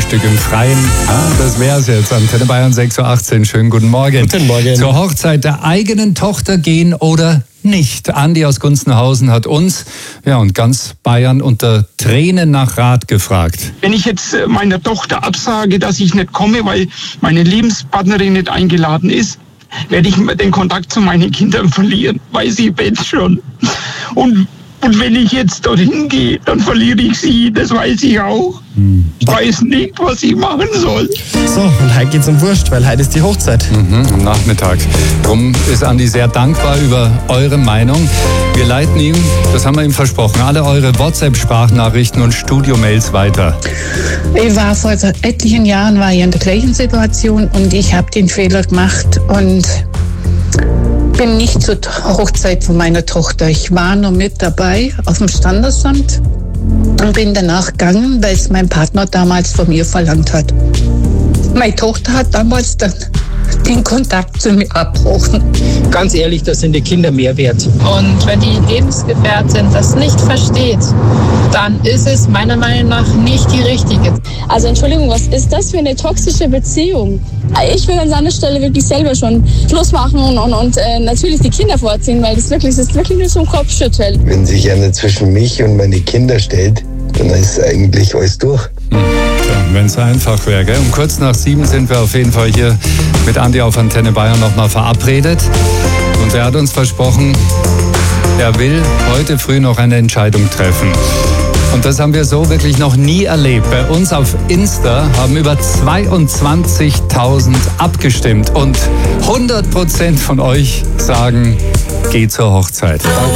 Frühstück im Freien. Das wäre es jetzt. Antenne Bayern 6.18 Uhr. Schönen guten Morgen. Guten Morgen. Zur Hochzeit der eigenen Tochter gehen oder nicht? Andi aus Gunzenhausen hat uns und ganz Bayern unter Tränen nach Rat gefragt. Wenn ich jetzt meiner Tochter absage, dass ich nicht komme, weil meine Lebenspartnerin nicht eingeladen ist, werde ich den Kontakt zu meinen Kindern verlieren, weiß ich jetzt schon. Und wenn ich jetzt dorthin gehe, dann verliere ich sie, das weiß ich auch. Ich weiß nicht, was ich machen soll. So, und heute geht's um Wurst, weil heute ist die Hochzeit. Am Nachmittag. Darum ist Andi sehr dankbar über eure Meinung. Wir leiten ihm, das haben wir ihm versprochen, alle eure WhatsApp-Sprachnachrichten und Studio-Mails weiter. Ich war vor etlichen Jahren in der gleichen Situation und ich habe den Fehler gemacht und bin nicht zur Hochzeit von meiner Tochter. Ich war nur mit dabei auf dem Standesamt und bin danach gegangen, weil es mein Partner damals von mir verlangt hat. Meine Tochter hat damals dann den Kontakt zu mir abgebrochen. Ganz ehrlich, das sind die Kinder mehr wert. Und wenn die Lebensgefährtin das nicht versteht, dann ist es meiner Meinung nach nicht die richtige. Also Entschuldigung, was ist das für eine toxische Beziehung? Ich will an seiner Stelle wirklich selber schon Schluss machen und natürlich die Kinder vorziehen, weil das ist wirklich nur so ein Kopfschütteln. Wenn sich einer zwischen mich und meine Kinder stellt, dann ist eigentlich alles durch. Wenn es einfach wäre, gell? Um kurz nach 7 sind wir auf jeden Fall hier mit Andi auf Antenne Bayern nochmal verabredet. Und er hat uns versprochen, er will heute früh noch eine Entscheidung treffen. Und das haben wir so wirklich noch nie erlebt. Bei uns auf Insta haben über 22.000 abgestimmt. Und 100% von euch sagen, geh zur Hochzeit. Danke.